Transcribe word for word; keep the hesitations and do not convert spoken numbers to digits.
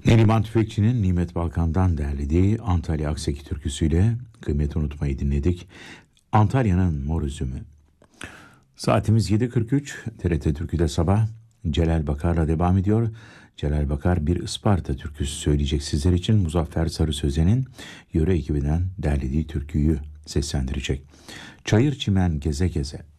Neriman Tüfekçi'nin Nimet Balkan'dan derlediği Antalya Akseki türküsüyle Kıymet Unutmayı dinledik. Antalya'nın mor üzümü. Saatimiz yedi kırk üç. T R T Türkü'de sabah Celal Bakar'la devam ediyor. Celal Bakar bir Isparta türküsü söyleyecek sizler için. Muzaffer Sarı Sözen'in yöre ekibinden derlediği türküyü seslendirecek. Çayır çimen geze geze.